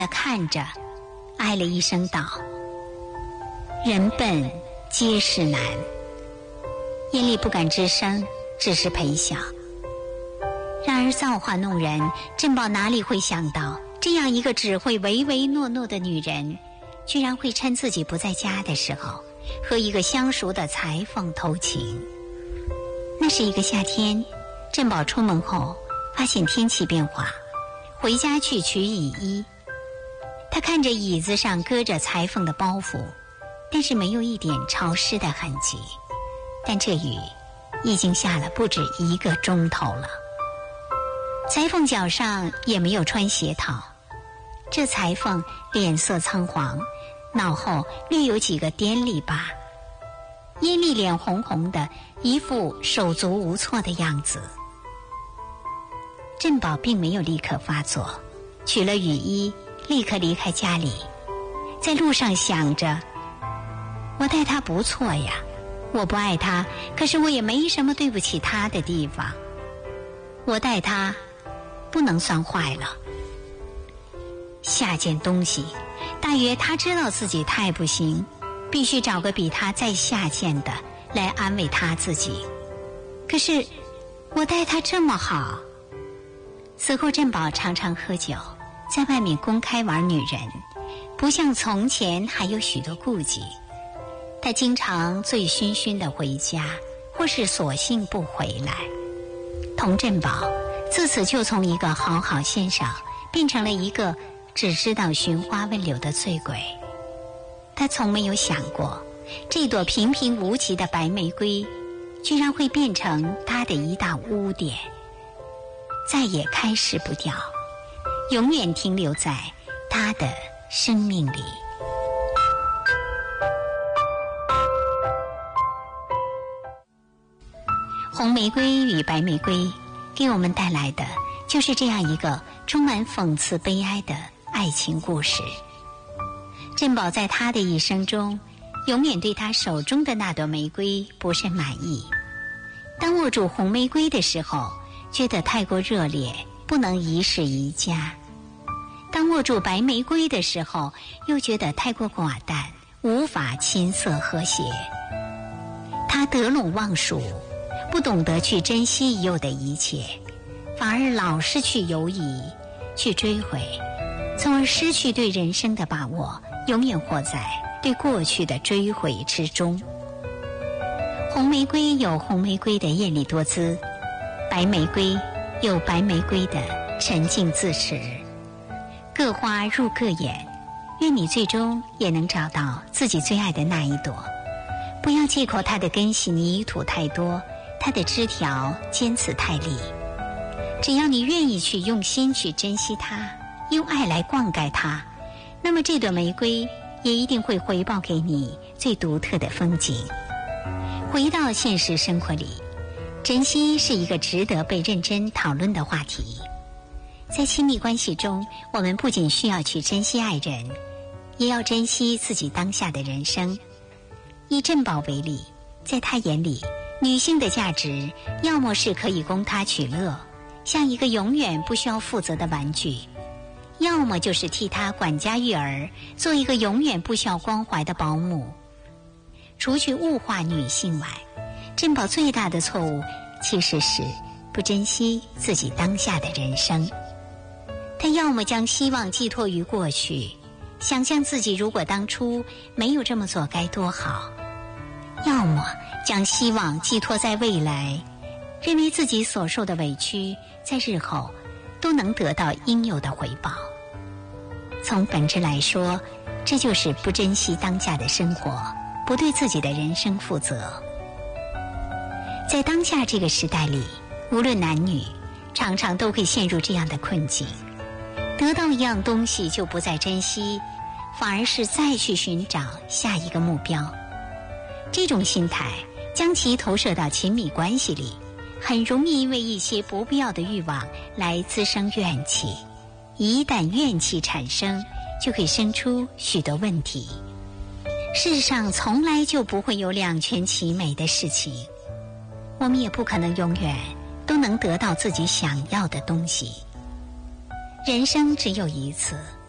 看着，唉了一声道：“人笨皆是难。”耶利不敢吱声，只是陪笑。然而造化弄人，珍宝哪里会想到，这样一个只会唯唯诺诺的女人，居然会趁自己不在家的时候，和一个相熟的裁缝偷情。那是一个夏天，珍宝出门后发现天气变化，回家去取雨衣。他看着椅子上搁着裁缝的包袱，但是没有一点潮湿的痕迹。但这雨已经下了不止1个钟头了。裁缝脚上也没有穿鞋套，这裁缝脸色苍黄，脑后略有几个颠篱笆。耶利脸红红的，一副手足无措的样子。珍宝并没有立刻发作，取了雨衣，立刻离开家里。在路上想着，我待他不错呀，我不爱他，可是我也没什么对不起他的地方。我待他不能算坏了。下件东西，大约他知道自己太不行，必须找个比他再下贱的来安慰他自己。可是我待他这么好。此后珍宝常常喝酒，在外面公开玩女人，不像从前还有许多顾忌。他经常醉醺醺地回家，或是索性不回来。童振宝自此就从一个好好先生变成了一个只知道寻花问柳的醉鬼。他从没有想过，这朵平平无奇的白玫瑰居然会变成他的一大污点，再也开始不掉，永远停留在他的生命里。红玫瑰与白玫瑰给我们带来的就是这样一个充满讽刺悲哀的爱情故事。珍宝在他的一生中永远对他手中的那朵玫瑰不甚满意。当握住红玫瑰的时候，觉得太过热烈，不能一世一家；当握住白玫瑰的时候，又觉得太过寡淡，无法琴瑟和谐。他得陇望蜀，不懂得去珍惜已有的一切，反而老是去犹疑，去追悔，从而失去对人生的把握，永远活在对过去的追悔之中。红玫瑰有红玫瑰的艳丽多姿，白玫瑰有白玫瑰的沉静自持。各花入各眼，愿你最终也能找到自己最爱的那一朵。不要借口它的根系泥土太多，它的枝条尖刺太利。只要你愿意去用心去珍惜它，用爱来灌溉它，那么这朵玫瑰也一定会回报给你最独特的风景。回到现实生活里，珍惜是一个值得被认真讨论的话题。在亲密关系中，我们不仅需要去珍惜爱人，也要珍惜自己当下的人生。以珍宝为例，在他眼里，女性的价值要么是可以供他取乐，像一个永远不需要负责的玩具，要么就是替他管家育儿，做一个永远不需要关怀的保姆。除去物化女性外，珍宝最大的错误其实是不珍惜自己当下的人生。他要么将希望寄托于过去，想象自己如果当初没有这么做该多好；要么将希望寄托在未来，认为自己所受的委屈在日后都能得到应有的回报。从本质来说，这就是不珍惜当下的生活，不对自己的人生负责。在当下这个时代里，无论男女，常常都会陷入这样的困境。得到一样东西就不再珍惜，反而是再去寻找下一个目标。这种心态将其投射到亲密关系里，很容易因为一些不必要的欲望来滋生怨气。一旦怨气产生，就会生出许多问题。世上从来就不会有两全其美的事情，我们也不可能永远都能得到自己想要的东西。人生只有一次，